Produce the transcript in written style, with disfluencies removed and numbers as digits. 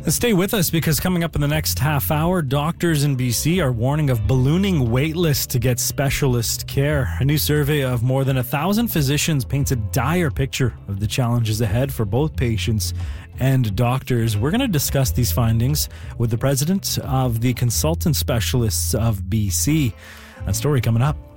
Stay with us because coming up in the next half hour, doctors in BC are warning of ballooning wait lists to get specialist care. A new survey of more than 1,000 physicians paints a dire picture of the challenges ahead for both patients and doctors. We're going to discuss these findings with the president of the Consultant Specialists of BC. That story coming up.